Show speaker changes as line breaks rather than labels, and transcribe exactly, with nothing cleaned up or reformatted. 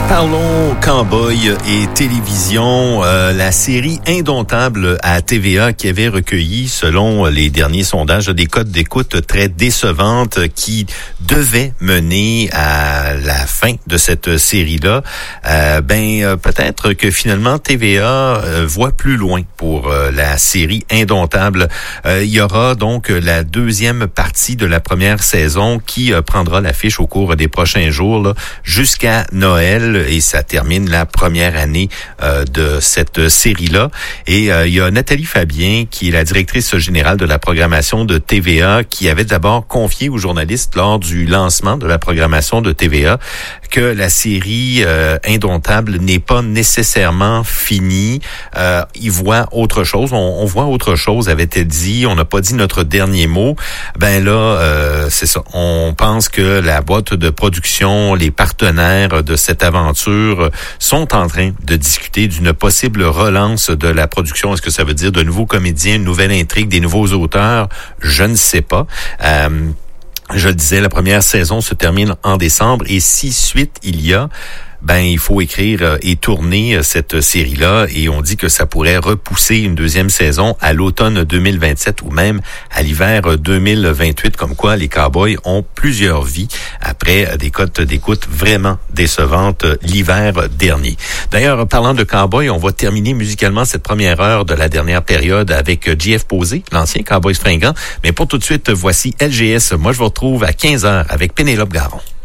Parlons cowboy et télévision. Euh, la série Indomptable à T V A qui avait recueilli, selon les derniers sondages, des cotes d'écoute très décevantes qui devaient mener à la fin de cette série-là. Euh, ben euh, peut-être que finalement T V A euh, voit plus loin pour euh, la série Indomptable. Euh, il y aura donc la deuxième partie de la première saison qui euh, prendra l'affiche au cours des prochains jours là, jusqu'à Noël. Et ça termine la première année euh, de cette série-là. Et euh, il y a Nathalie Fabien, qui est la directrice générale de la programmation de T V A, qui avait d'abord confié aux journalistes lors du lancement de la programmation de T V A que la série euh, Indomptable n'est pas nécessairement finie. Euh, ils voient autre chose. On, on voit autre chose, avait-elle dit. On n'a pas dit notre dernier mot. Ben là, euh, c'est ça. On pense que la boîte de production, les partenaires de cette aventure sont en train de discuter d'une possible relance de la production. Est-ce que ça veut dire de nouveaux comédiens, une nouvelle intrigue, des nouveaux auteurs? Je ne sais pas. Euh, je le disais, la première saison se termine en décembre et si suite il y a, ben il faut écrire et tourner cette série-là et on dit que ça pourrait repousser une deuxième saison à l'automne deux mille vingt-sept ou même à l'hiver deux mille vingt-huit, comme quoi les cowboys ont plusieurs vies après des cotes d'écoute vraiment décevantes l'hiver dernier. D'ailleurs, parlant de cowboys, on va terminer musicalement cette première heure de la dernière période avec J F Posé, l'ancien Cowboys fringant. Mais pour tout de suite, voici L G S. Moi, je vous retrouve à quinze heures avec Pénélope Garon.